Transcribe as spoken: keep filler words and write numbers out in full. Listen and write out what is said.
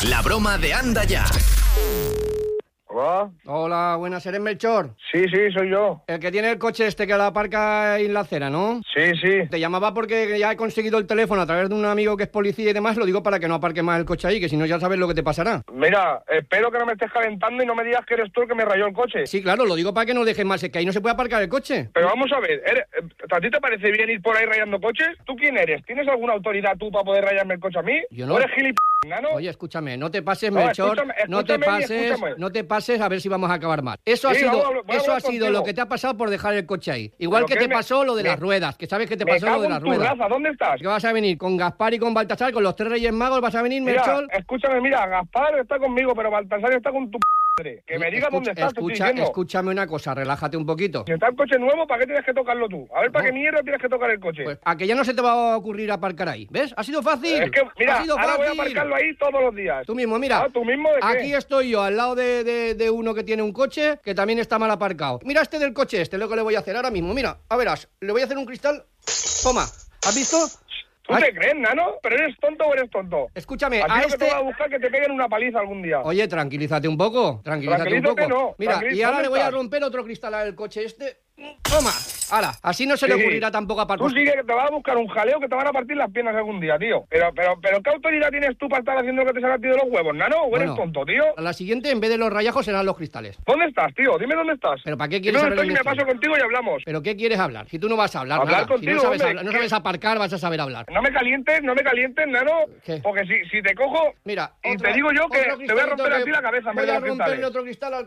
La broma de Anda Ya. Hola. Hola, buenas, ¿eres Melchor? Sí, sí, soy yo. El que tiene el coche este que la aparca en la acera, ¿no? Sí, sí. Te llamaba porque ya he conseguido el teléfono a través de un amigo que es policía y demás, lo digo para que no aparque más el coche ahí, que si no ya sabes lo que te pasará. Mira, espero que no me estés calentando y no me digas que eres tú el que me rayó el coche. Sí, claro, lo digo para que no dejes más, es que ahí no se puede aparcar el coche. Pero vamos a ver, ¿eres- ¿a ti te parece bien ir por ahí rayando coches? ¿Tú quién eres? ¿Tienes alguna autoridad tú para poder rayarme el coche a mí? Yo no. ¿O eres gilip... ¿no? Oye, escúchame, no te pases, No, Melchor, escúchame, no te escúchame y pases, escúchame. no te pases a ver si vamos a acabar mal. Eso ha Sí, sido, vamos a hablar- voy a eso ha hablar sido contigo. lo que te ha pasado por dejar el coche ahí. Igual ¿Pero que qué te me- pasó lo de me- las ruedas, que sabes que te Me pasó lo cago de en las tu ruedas. raza, ¿dónde estás? ¿Qué vas a venir? ¿Con Gaspar y con Baltasar, con los tres Reyes Magos? ¿Vas a venir, Mira, Melchor? escúchame, mira, Gaspar está conmigo, pero Baltasar está con tu madre. Que me diga Escucha- dónde estás, te estoy escucha- diciendo. escúchame una cosa, relájate un poquito. Si está el coche nuevo, ¿para qué tienes que tocarlo tú? A ver, ¿para qué mierda tienes que tocar el coche? Pues a que ya no se te va a ocurrir aparcar ahí. ¿Ves? Ha sido fácil. Es que, mira, ha sido ahora voy a fácil. aparcarlo ahí todos los días. Tú mismo, mira. Ah, ¿tú mismo de qué? Aquí estoy yo, al lado de, de- de uno que tiene un coche que también está mal aparcado. Mira este del coche este, lo que le voy a hacer ahora mismo. Mira, a verás, le voy a hacer un cristal. Toma, ¿has visto? ¿Tú Ay, te crees, nano? ¿Pero eres tonto o eres tonto? Escúchame, Así a lo que este... te va a buscar que te peguen una paliza algún día. Oye, tranquilízate un poco, tranquilízate un Tranquilízate poco. no, Mira, tranquil- y ahora ¿dónde le voy a estás? romper otro cristal al coche este. Toma, hala, así no se le Sí. ocurrirá tampoco aparcar. Tú sigue que te vas a buscar un jaleo que te van a partir las piernas algún día, tío. Pero, pero, pero, ¿qué autoridad tienes tú para estar haciendo lo que te salga a ti de los huevos, nano? ¿O eres Bueno, tonto, tío? A la siguiente, en vez de los rayajos, serán los cristales. ¿Dónde estás, tío? Dime dónde estás. ¿Pero para qué Si quieres no saber estoy y dónde me estoy? paso contigo y hablamos. ¿Pero qué quieres hablar? Si tú no vas a hablar Hablar nada. contigo, si no sabes, hombre, hablar- no ¿qué? sabes aparcar, vas a saber hablar. No me calientes, no me calientes, nano. ¿Qué? Porque si, si te cojo... Mira, y otro- te digo yo que otro te voy a romper cristalito a ti la cabeza en voy vez de a los romperle cristales. otro cristal al